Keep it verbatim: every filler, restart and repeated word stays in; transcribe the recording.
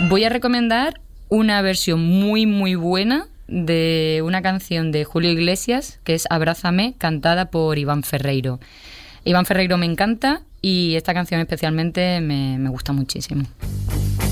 Voy a recomendar una versión muy, muy buena de una canción de Julio Iglesias, que es Abrázame, cantada por Iván Ferreiro. Iván Ferreiro me encanta y esta canción especialmente me, me gusta muchísimo.